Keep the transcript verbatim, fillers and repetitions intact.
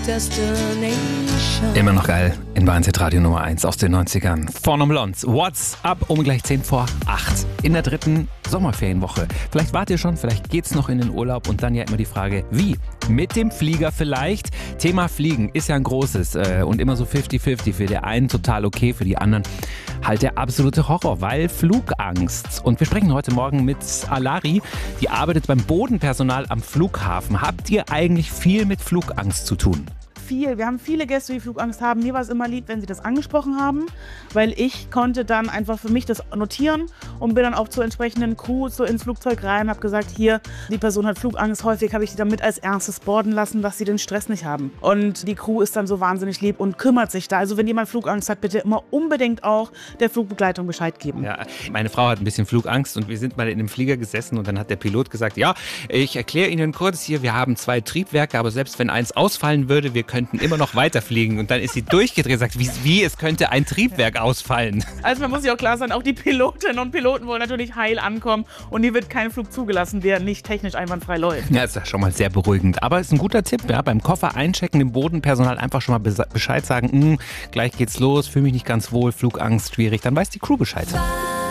Destination. Immer noch geil in Bayern Radio Nummer eins aus den neunzigern. Vorne Blondes. What's up? Um gleich zehn vor acht. In der dritten Sommerferienwoche. Vielleicht wart ihr schon, vielleicht geht's noch in den Urlaub und dann ja immer die Frage, wie? Mit dem Flieger vielleicht? Thema Fliegen ist ja ein großes äh, und immer so fünfzig fünfzig. Für die einen total okay, für die anderen halt der absolute Horror, weil Flugangst. Und wir sprechen heute Morgen mit Alari, die arbeitet beim Bodenpersonal am Flughafen. Habt ihr eigentlich viel mit Flugangst zu tun? Viel. Wir haben viele Gäste, die Flugangst haben. Mir war es immer lieb, wenn sie das angesprochen haben, weil ich konnte dann einfach für mich das notieren und bin dann auch zur entsprechenden Crew so ins Flugzeug rein und habe gesagt, hier, die Person hat Flugangst. Häufig habe ich die dann mit als erstes boarden lassen, dass sie den Stress nicht haben. Und die Crew ist dann so wahnsinnig lieb und kümmert sich da. Also wenn jemand Flugangst hat, bitte immer unbedingt auch der Flugbegleitung Bescheid geben. Ja, meine Frau hat ein bisschen Flugangst und wir sind mal in einem Flieger gesessen und dann hat der Pilot gesagt, ja, ich erkläre Ihnen kurz hier, wir haben zwei Triebwerke, aber selbst wenn eins ausfallen würde, wir könnten immer noch weiterfliegen. Und dann ist sie durchgedreht und sagt, wie, wie, es könnte ein Triebwerk ausfallen. Also man muss sich auch klar sein, auch die Pilotinnen und Piloten wollen natürlich heil ankommen und hier wird kein Flug zugelassen, der nicht technisch einwandfrei läuft. Ja, ist ja schon mal sehr beruhigend. Aber ist ein guter Tipp, ja, beim Koffer einchecken, dem Bodenpersonal einfach schon mal Bescheid sagen, gleich geht's los, fühle mich nicht ganz wohl, Flugangst, schwierig, dann weiß die Crew Bescheid.